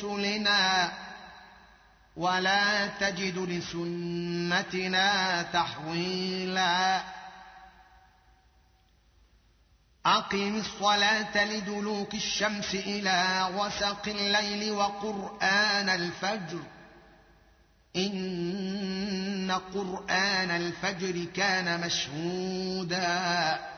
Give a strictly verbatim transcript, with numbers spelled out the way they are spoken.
رسلنا ولا تجد لسنتنا تحويلا أقم الصلاة لدلوك الشمس إلى غسق الليل وقرآن الفجر إن قرآن الفجر كان مشهودا